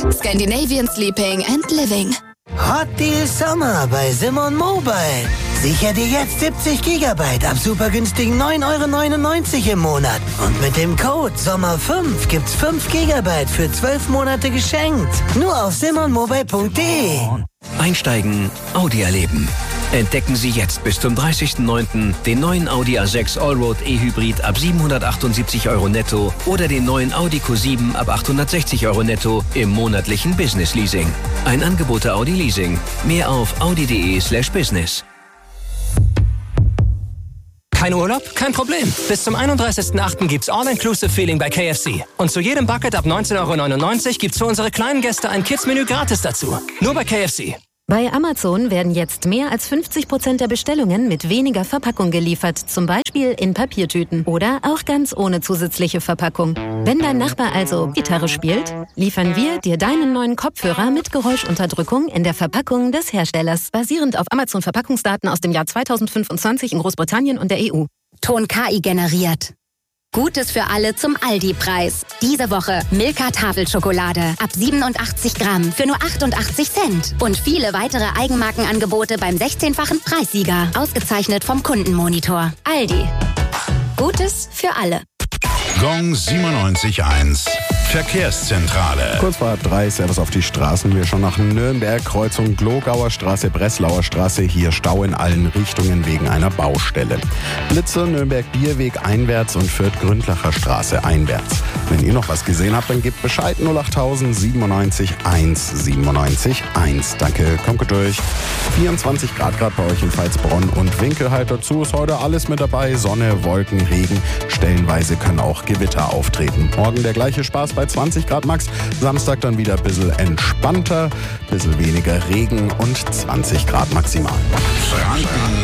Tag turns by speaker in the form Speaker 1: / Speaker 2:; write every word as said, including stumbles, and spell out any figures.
Speaker 1: Scandinavian Sleeping and Living.
Speaker 2: Hot Deal Sommer bei Simon Mobile. Sicher dir jetzt siebzig Gigabyte ab super günstigen neun Euro neunundneunzig im Monat. Und mit dem Code Sommer fünf gibt's fünf Gigabyte für zwölf Monate geschenkt. Nur auf simon mobile punkt de.
Speaker 3: Einsteigen, Audi erleben. Entdecken Sie jetzt bis zum dreißigsten neunten den neuen Audi A sechs Allroad E-Hybrid ab siebenhundertachtundsiebzig Euro netto oder den neuen Audi Q sieben ab achthundertsechzig Euro netto im monatlichen Business Leasing. Ein Angebot der Audi Leasing. Mehr auf audi.de slash business.
Speaker 4: Kein Urlaub? Kein Problem. Bis zum einunddreißigsten achten gibt's All-Inclusive-Feeling bei K F C. Und zu jedem Bucket ab neunzehn Euro neunundneunzig gibt's für unsere kleinen Gäste ein Kids-Menü gratis dazu. Nur bei K F C.
Speaker 5: Bei Amazon werden jetzt mehr als fünfzig Prozent der Bestellungen mit weniger Verpackung geliefert, zum Beispiel in Papiertüten oder auch ganz ohne zusätzliche Verpackung. Wenn dein Nachbar also Gitarre spielt, liefern wir dir deinen neuen Kopfhörer mit Geräuschunterdrückung in der Verpackung des Herstellers, basierend auf Amazon-Verpackungsdaten aus dem Jahr zweitausendfünfundzwanzig in Großbritannien und der E U.
Speaker 6: Ton K I generiert. Gutes für alle zum Aldi-Preis. Diese Woche Milka Tafelschokolade ab siebenundachtzig Gramm für nur achtundachtzig Cent. Und viele weitere Eigenmarkenangebote beim sechzehnfachen Preissieger. Ausgezeichnet vom Kundenmonitor. Aldi. Gutes für alle.
Speaker 7: Gong siebenundneunzig Komma eins. Verkehrszentrale.
Speaker 8: Kurz vor halb drei, Servus auf die Straßen. Wir schon nach Nürnberg, Kreuzung Glogauer Straße, Breslauer Straße. Hier Stau in allen Richtungen wegen einer Baustelle. Blitzer, Nürnberg-Bierweg einwärts und Fürth-Gründlacher Straße einwärts. Wenn ihr noch was gesehen habt, dann gebt Bescheid. null achttausend siebenundneunzig eins siebenundneunzig eins. Danke, kommt gut durch. vierundzwanzig Grad Grad bei euch in Pfalzbronn und Winkel halt dazu. Ist heute alles mit dabei. Sonne, Wolken, Regen. Stellenweise können auch Gewitter auftreten. Morgen der gleiche Spaß bei zwanzig Grad max. Samstag dann wieder ein bisschen entspannter, ein bisschen weniger Regen und zwanzig Grad maximal.
Speaker 7: Franken